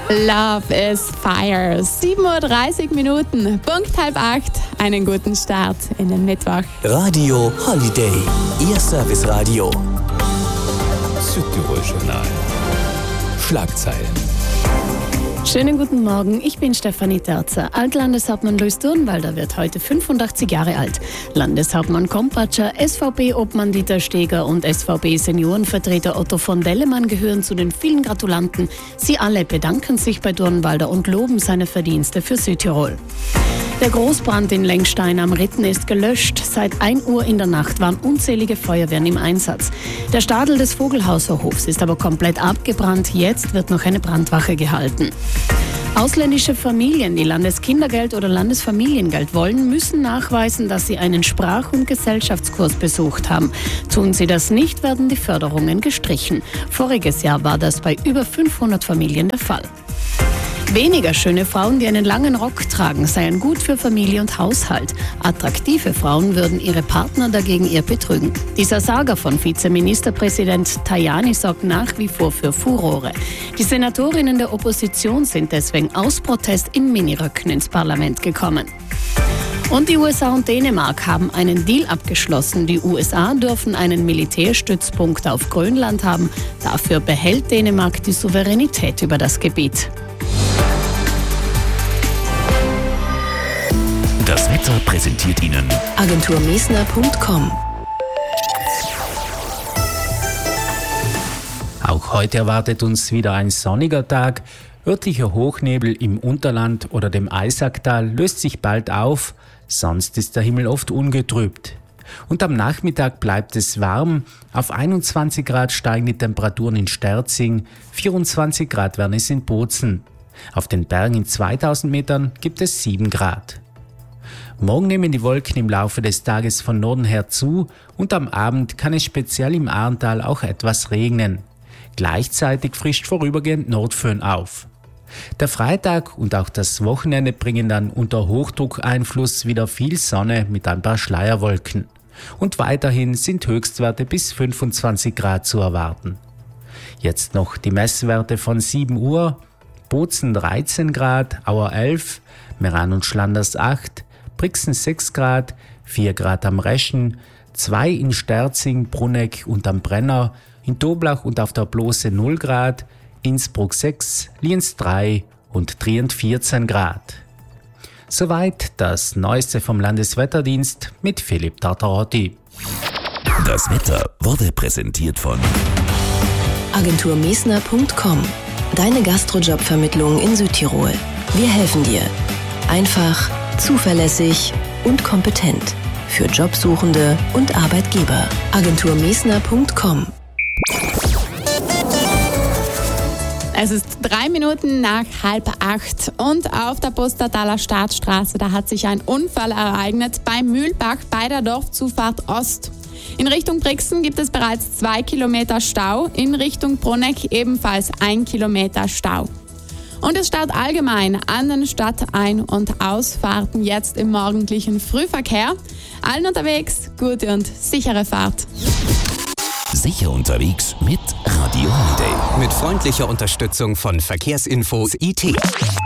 Love is Fire. 7:30 Minuten, Punkt 7:30. Einen guten Start in den Mittwoch. Radio Holiday, Ihr Serviceradio. Südtirol Journal. Schlagzeilen. Schönen guten Morgen, ich bin Stefanie Terzer. Altlandeshauptmann Luis Durnwalder wird heute 85 Jahre alt. Landeshauptmann Kompatscher, SVP-Obmann Dieter Steger und SVP-Seniorenvertreter Otto von Dellemann gehören zu den vielen Gratulanten. Sie alle bedanken sich bei Durnwalder und loben seine Verdienste für Südtirol. Der Großbrand in Lengstein am Ritten ist gelöscht. Seit 1 Uhr in der Nacht waren unzählige Feuerwehren im Einsatz. Der Stadel des Vogelhauserhofs ist aber komplett abgebrannt. Jetzt wird noch eine Brandwache gehalten. Ausländische Familien, die Landeskindergeld oder Landesfamiliengeld wollen, müssen nachweisen, dass sie einen Sprach- und Gesellschaftskurs besucht haben. Tun sie das nicht, werden die Förderungen gestrichen. Voriges Jahr war das bei über 500 Familien der Fall. Weniger schöne Frauen, die einen langen Rock tragen, seien gut für Familie und Haushalt. Attraktive Frauen würden ihre Partner dagegen eher betrügen. Dieser Saga von Vizeministerpräsident Tajani sorgt nach wie vor für Furore. Die Senatorinnen der Opposition sind deswegen aus Protest in Miniröcken ins Parlament gekommen. Und die USA und Dänemark haben einen Deal abgeschlossen. Die USA dürfen einen Militärstützpunkt auf Grönland haben. Dafür behält Dänemark die Souveränität über das Gebiet. Das Wetter präsentiert Ihnen agenturmesner.com. Auch heute erwartet uns wieder ein sonniger Tag. Örtlicher Hochnebel im Unterland oder dem Eisacktal löst sich bald auf, sonst ist der Himmel oft ungetrübt. Und am Nachmittag bleibt es warm. Auf 21 Grad steigen die Temperaturen in Sterzing, 24 Grad werden es in Bozen. Auf den Bergen in 2000 Metern gibt es 7 Grad. Morgen nehmen die Wolken im Laufe des Tages von Norden her zu und am Abend kann es speziell im Ahrntal auch etwas regnen. Gleichzeitig frischt vorübergehend Nordföhn auf. Der Freitag und auch das Wochenende bringen dann unter Hochdruckeinfluss wieder viel Sonne mit ein paar Schleierwolken. Und weiterhin sind Höchstwerte bis 25 Grad zu erwarten. Jetzt noch die Messwerte von 7 Uhr. Bozen 13 Grad, Auer 11, Meran und Schlanders 8, Brixen 6 Grad, 4 Grad am Reschen, 2 in Sterzing, Brunegg und am Brenner, in Toblach und auf der Blose 0 Grad, Innsbruck 6, Lienz 3 und Trient 14 Grad. Soweit das Neueste vom Landeswetterdienst mit Philipp Tartarotti. Das Wetter wurde präsentiert von agenturmesner.com. Deine Gastrojobvermittlung in Südtirol. Wir helfen dir. Einfach, zuverlässig und kompetent. Für Jobsuchende und Arbeitgeber. agenturmesner.com. Es ist 3 Minuten nach 7:30 und auf der Pustertaler Staatsstraße, da hat sich ein Unfall ereignet bei Mühlbach bei der Dorfzufahrt Ost. In Richtung Brixen gibt es bereits 2 Kilometer Stau, in Richtung Brunegg ebenfalls 1 Kilometer Stau. Und es staut allgemein an den Stadtein- und Ausfahrten jetzt im morgendlichen Frühverkehr. Allen unterwegs, gute und sichere Fahrt. Sicher unterwegs mit Radio Holiday. Mit freundlicher Unterstützung von Verkehrsinfos IT.